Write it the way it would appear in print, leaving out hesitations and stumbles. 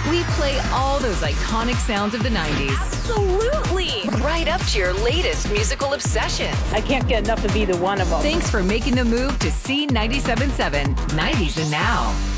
We play all those iconic sounds of the 90s. Absolutely. Right up to your latest musical obsessions. I can't get enough of either one of them. Thanks for making the move to C97.7, 90s and Now.